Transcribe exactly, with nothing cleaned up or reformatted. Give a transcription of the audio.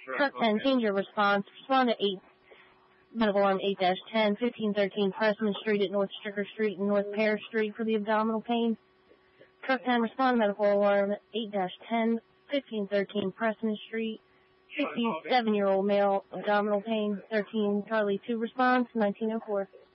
Truck ten, change your response. Respond to eight. Medical alarm eight dash ten, fifteen thirteen Pressman Street at North Stricker Street and North Pear Street for the abdominal pain. Truck ten, respond medical alarm eight dash ten, fifteen thirteen Pressman Street. fifty-seven-year-old male, abdominal pain. thirteen Charlie two response, nineteen oh four.